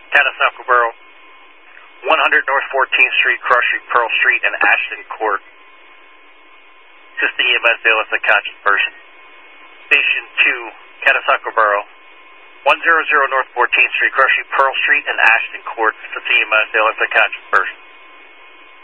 Catasauqua Borough, 100 North 14th Street, Cross Street, Pearl Street, and Ashton Court. Assist the EMS deal with a conscious person. Station 2, Catasauqua Borough, 100 North 14th Street, Cross Street, Pearl Street, and Ashton Court. Assist the EMS deal with a conscious person.